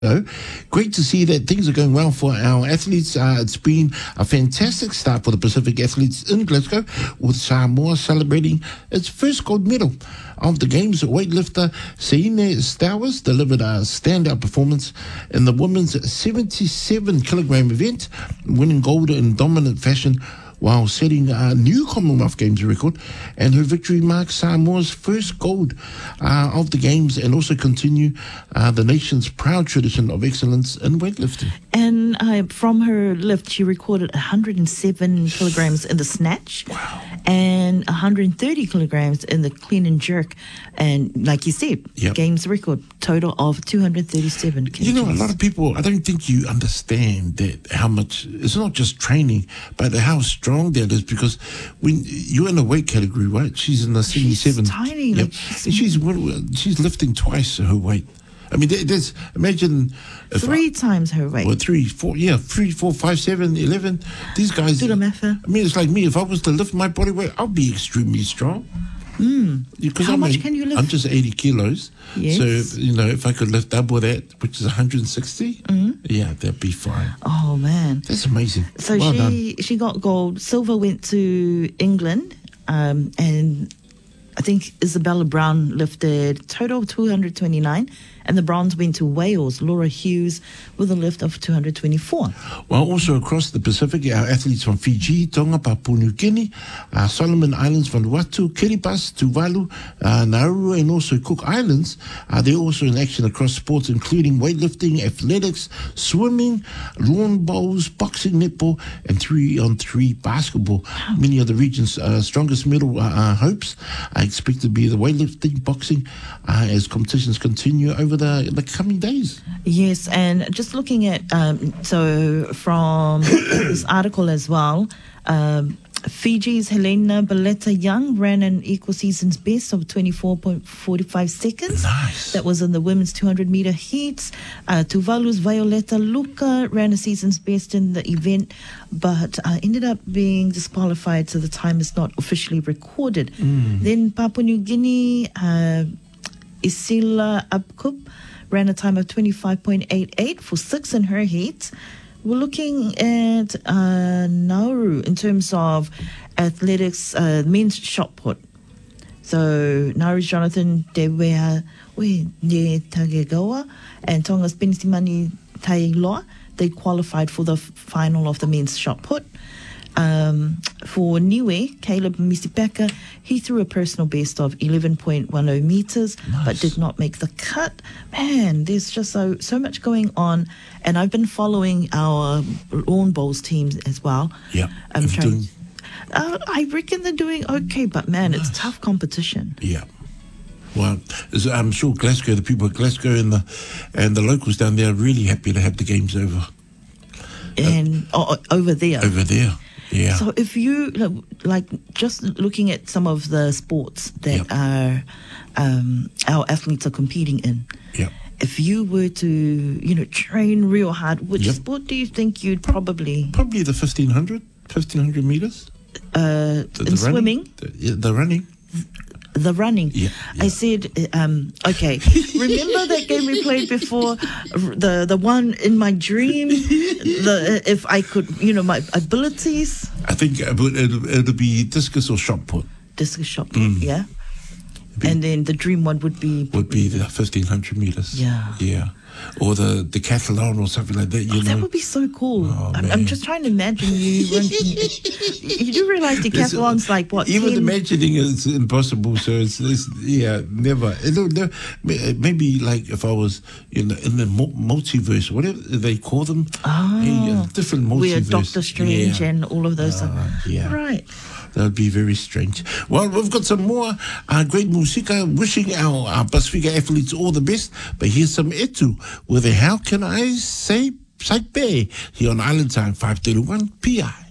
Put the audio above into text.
So, great to see that things are going well for our athletes. It's been a fantastic start for the Pacific athletes in Glasgow, with Samoa celebrating its first gold medal of the Games. Weightlifter Seine Stowers delivered a standout performance in the women's 77-kilogram event, winning gold in dominant fashion while setting a new Commonwealth Games record, and her victory marks Samoa's first gold of the Games and also continue the nation's proud tradition of excellence in weightlifting. And from her lift, she recorded 107 kilograms in the snatch. Wow. And 130 kilograms in the clean and jerk. And like you said, Games record, total of 237 kgs. You know, a lot of people, I don't think you understand that how much, it's not just training, but how strong that is, because when you're in a weight category, right? She's in the 77. She's tiny. Yep. And she's lifting twice her weight. I mean, there's, imagine... Three times her weight. Well, 3, 4, 5, 7, 11. These guys... Do the math. I mean, it's like me. If I was to lift my body weight, I'll be extremely strong. How much can you lift? I'm just 80 kilos. Yes. So, you know, if I could lift double that, which is 160, yeah, that'd be fine. Oh, man. That's amazing. So well she got gold. Silver went to England, and I think Isabella Brown lifted total of 229, and the bronze went to Wales, Laura Hughes, with a lift of 224. Well, also across the Pacific, our athletes from Fiji, Tonga, Papua New Guinea, Solomon Islands, Vanuatu, Kiribati, Tuvalu, Nauru, and also Cook Islands, they're also in action across sports, including weightlifting, athletics, swimming, lawn bowls, boxing, netball, and 3-on-3 basketball. Many of the region's strongest medal hopes are expected to be the weightlifting, boxing, as competitions continue over the coming days. Yes, and just looking at, so from this article as well, Fiji's Helena Baleta-Young ran an equal season's best of 24.45 seconds. Nice. That was in the women's 200-meter heats. Tuvalu's Violeta Luca ran a season's best in the event, but ended up being disqualified, so the time is not officially recorded. Then Papua New Guinea, Isila Abkup ran a time of 25.88 for 6 in her heats. We're looking at Nauru in terms of athletics, men's shot put. So Nauru's Jonathan Dewea Tagegawa and Tonga's Benisimani Tailoa, they qualified for the final of the men's shot put. For Niue, Caleb Misipeka, he threw a personal best of 11.10 meters, but did not make the cut. Man, there's just so much going on, and I've been following our lawn bowls teams as well. Yeah, I reckon they're doing okay, but man, it's tough competition. Yeah. Well, I'm sure Glasgow, the people at Glasgow and the locals down there are really happy to have the games over. And over there. Over there. Yeah. So if you, like, just looking at some of the sports that are our athletes are competing in, if you were to, train real hard, which sport do you think you'd probably... Probably the 1,500 meters. In swimming? The running. The running. Yeah. I said, okay. Remember that game we played before? The one in my dream? If I could, my abilities? I think it'll be discus or shot put. Discus shot put, yeah. And then the dream one would be the 1,500 meters. Yeah. Yeah. Or the decathlon or something like that. That would be so cool. Oh, I'm just trying to imagine you running. You do realize decathlon's like what? Even imagining it's impossible. So it's never. Maybe like if I was in the multiverse, whatever they call them. Different multiverse. Where Doctor Strange and all of those. Right. That would be very strange. Well, we've got some more great musika, wishing our Pacifica athletes all the best. But here's some etu with a How Can I Say Saipe here on Island Time 531 PI.